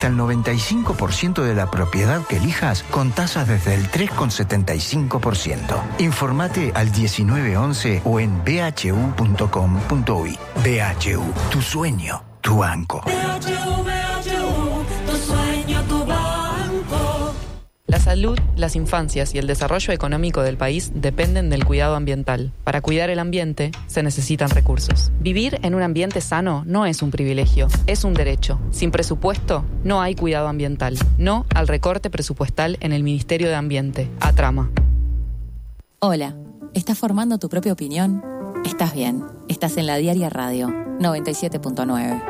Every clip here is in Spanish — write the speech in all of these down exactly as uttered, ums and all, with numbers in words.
hasta el noventa y cinco por ciento de la propiedad que elijas con tasas desde el tres coma setenta y cinco por ciento. Informate al diecinueve once o en b h u punto com punto u y. B H U, tu sueño, tu banco. B H U, B H U, tu sueño, tu banco. La salud, las infancias y el desarrollo económico del país dependen del cuidado ambiental. Para cuidar el ambiente, se necesitan recursos. Vivir en un ambiente sano no es un privilegio, es un derecho. Sin presupuesto, no hay cuidado ambiental. No al recorte presupuestal en el Ministerio de Ambiente. Atrama. Hola, ¿estás formando tu propia opinión? Estás bien, estás en La Diaria Radio, noventa y siete punto nueve.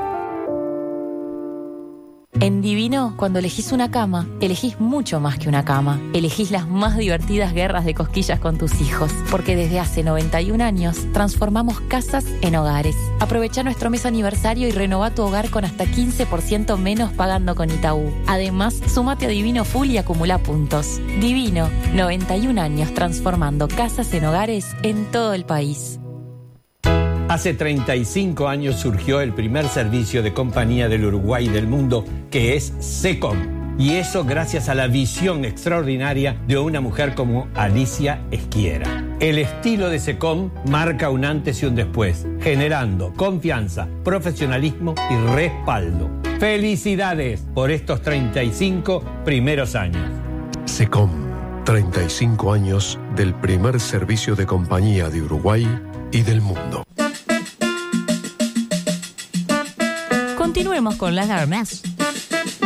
En Divino, cuando elegís una cama, elegís mucho más que una cama. Elegís las más divertidas guerras de cosquillas con tus hijos, porque desde hace noventa y un años transformamos casas en hogares. Aprovecha nuestro mes aniversario y renová tu hogar con hasta quince por ciento menos pagando con Itaú. Además, sumate a Divino Full y acumula puntos. Divino, noventa y un años transformando casas en hogares en todo el país. Hace treinta y cinco años surgió el primer servicio de compañía del Uruguay y del mundo, que es SECOM. Y eso gracias a la visión extraordinaria de una mujer como Alicia Esquiera. El estilo de SECOM marca un antes y un después, generando confianza, profesionalismo y respaldo. ¡Felicidades por estos treinta y cinco primeros años! SECOM, treinta y cinco años del primer servicio de compañía de Uruguay y del mundo. Continuemos con las alarmas.